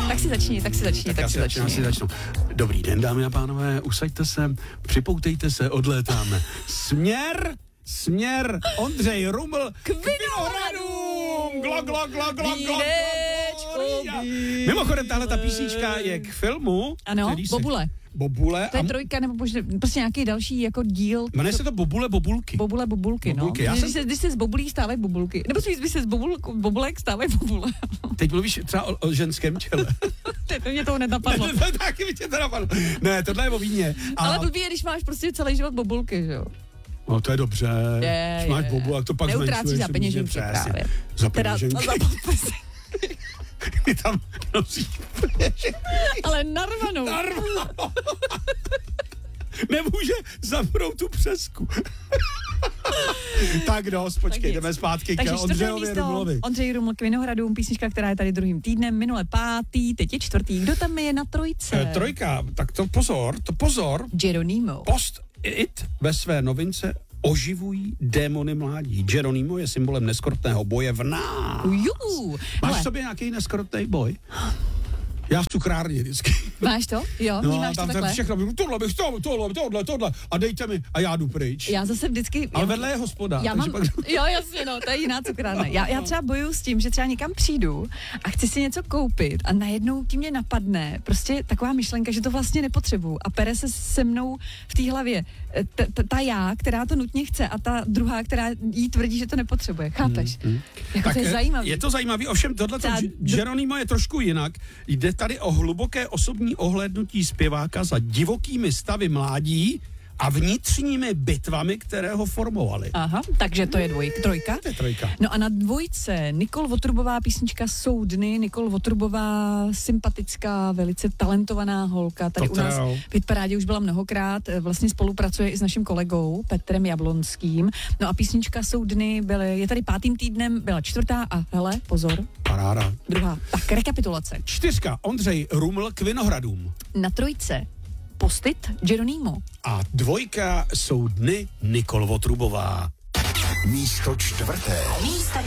Tak si začni. Začnu. Dobrý den, dámy a pánové, usaďte se, připoutejte se, odlétáme. Směr, Ondřej Ruml k Vinohradům! Glo. Mimochodem, tahle ta písnička je k filmu. Ano, Bobule. To je a... trojka, nebo prostě nějaký další jako díl. Jmenuje se to Bobulky. Bobulky, no. Když se z bobulí stávají bobulky. Nebo když se z bobulek stávají bobule. Teď mluvíš třeba o ženském těle. To mě toho nenapadlo. Taky mi tě to napadlo. Ne, tohle je o víně. Ale blbý je, když máš prostě celý život bobulky, že jo. No to je dobře. Když máš bobu, to pak neutrácíš za peněženky právě. Za peněženky. Ty tam nosíš peněženky. Ale narvanou. Nemůže zapnout tu přesku. Tak počkej, jdeme zpátky k Ondřejovi Rumlovi. Ondřej Ruml k Vinohradům, písnička, která je tady druhým týdnem, minule 5., teď je 4. Kdo tam je na trojce? Trojka, tak to pozor. Geronimo. Post-it ve své novince oživují démony mládí. Geronimo je symbolem neskrotného boje v nás. Máš v sobě nějaký neskrotný boj? Já v cukrárně vždycky. Máš to? Jo, vnímáš to takhle? Všechno, tohle a dejte mi a já jdu pryč. Já zase vždycky... Ale vedle je hospoda. Jo, jasně, no, to je jiná cukrárna. Já třeba bojuju s tím, že třeba někam přijdu a chci si něco koupit a najednou tím mě napadne prostě taková myšlenka, že to vlastně nepotřebuju a pere se mnou v té hlavě ta já, která to nutně chce a ta druhá, která jí tvrdí, že to nepotřebuje. Chápeš? Jako to je zajímavý. Je to zajímavý, ovšem tohleto Geronimo je trošku jinak. Jde tady o hluboké osobní ohlédnutí zpěváka za divokými stavy mládí a vnitřními bitvami, které ho formovaly. Aha, takže to je trojka. To je trojka. No a na dvojce Nikol Votrubová, písnička Jsou dny. Nikol Votrubová, sympatická, velice talentovaná holka. Tady u nás v Hitparádě už byla mnohokrát, vlastně spolupracuje i s naším kolegou Petrem Jablonským. No a písnička Jsou dny, je tady 5. týdnem, byla 4. a hele, pozor. Paráda. 2. Tak rekapitulace. 4. Ondřej Ruml k Vinohradům. Na trojce Post-it Geronimo. A 2. Jsou dny Nikol Votrubová. Místo čtvrté.